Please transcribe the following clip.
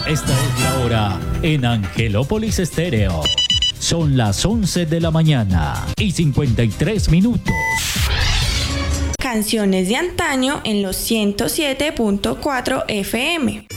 Esta es la hora en Angelópolis Estéreo. Son las 11 de la mañana y 53 minutos. Canciones de antaño en los 107.4 FM.